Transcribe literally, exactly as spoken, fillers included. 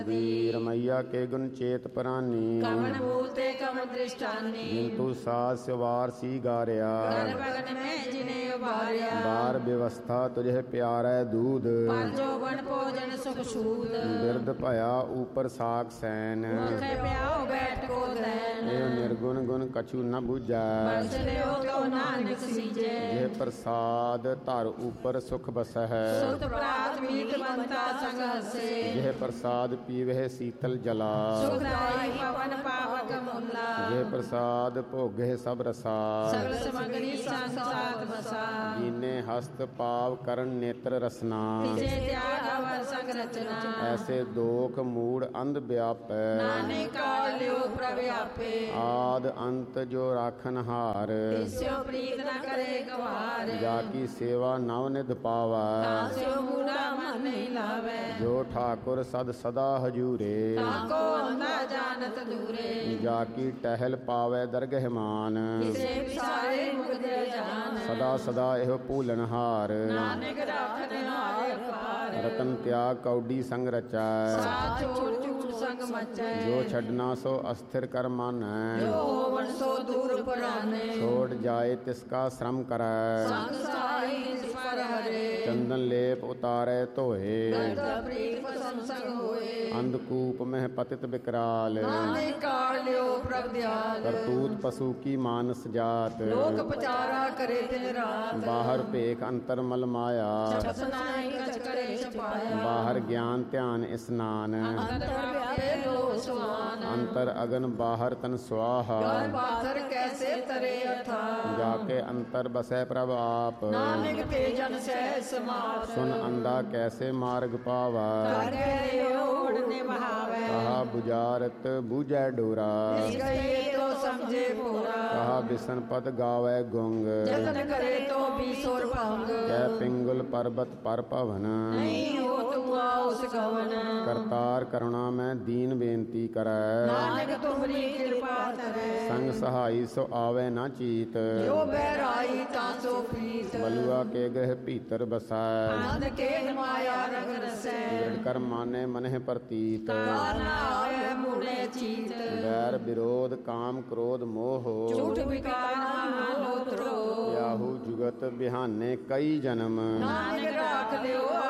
रमैया के गुण चेत परानी कवन भूते कवन दृष्टानी किंतु सास वार सी गारिया कर भगन में जिन्हें उबारिया बार व्यवस्था तुझे प्यारा दूध पर जोबन भोजन सुख सूद बिरद भया ऊपर साक सैन मुखे प्याओ बैठ को दैन एव निर्गुण गुण कछु न बुझै बरसले हो तो नानक सीजे जे प्रसाद धर ऊपर सुख बसै सुत प्रात मीत बनता संग हसे जे प्रसाद पीवह शीतल जला सुखदाई पवन पावक मुला जे प्रसाद भोगे सब रसा सगल समग्री संग साथ बसा जीने हस्त पाव करण नेत्र रसना तिजे त्याग अवर संग रचना ऐसे दोख मूड अंध व्यापै नाने काल लियो प्रव्यापे आद अंत जो राखन हार तिस्यो प्रीत न करे गवार जाकी सेवा नव निध पावै तास्यो मूढ़ा मन नहीं लावे जो ठाकुर सद सदा हजूरे ताको अंधा जानत दूरे जाकी टहल पावै दरगह मान इसे सारे मुगदे जान सदा सदा एहो भूलन हार नानक राखन हारे पार रतन त्याग कौडी संग रचै साथ छोड़ झूठ संग मचै जो छड़ना सो अस्थिर कर मानै जो होवन सो दूर पुराने छोड़ जाए तिसका श्रम करै संग साई तिस पर हरे चंदन लेप उतारे धोए गंध प्रीत संसंग होए अंधकूप में पतित विकराल नानक काल लियो प्रभ दयाल करतूत पशु की मानस जात लोक पचारा करे दिन रात बाहर भेख अंतर मल माया छपनाई कच करे छपाया बाहर ज्ञान ध्यान स्नान अंतर व्यापे लो सुमान अंतर अगन बाहर तन स्वाहा गल बाधर कैसे तरे अथा जाके अंतर बसै प्रभ आप नानक पे जन सह समात सुन अंधा कैसे मार्ग पावा करके ओढ़ने बहावे कहा बुझारत बूझै डोरा इस गए तो समझे पूरा कहा बिसन पद गावै गुंग जतन करे तो भी सोर भंग कै पिंगुल पर्वत पर पवन नहीं हो तुम उस गवन करतार करुणा में दीन बेनती करै नानक तुमरी कृपा करे संग सहाई सो आवे न चीत जो बैराई तासो प्रीत बलुआ के गृह भीतर बसै आनंद के माया रंग रसै दृढ़ कर माने मनह प्रतीत काना आवे मुड़े चीत वैर विरोध काम क्रोध मोह झूठ विकार लो द्रोह याहू जुगत बिहाने कई जन्म नानक राख लियो